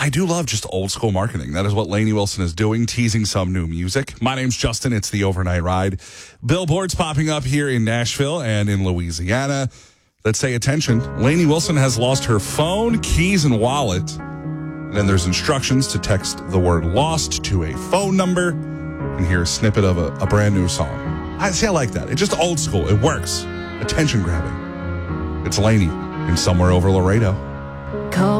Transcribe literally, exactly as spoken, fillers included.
I do love just old school marketing. That is what Lainey Wilson is doing, teasing some new music. My name's Justin. It's the Overnight Ride. Billboards popping up here in Nashville and in Louisiana that say, attention, Lainey Wilson has lost her phone, keys, and wallet. And then there's instructions to text the word lost to a phone number and hear a snippet of a, a brand new song. I see, I like that. It's just old school. It works. Attention grabbing. It's Lainey in Somewhere Over Laredo. Call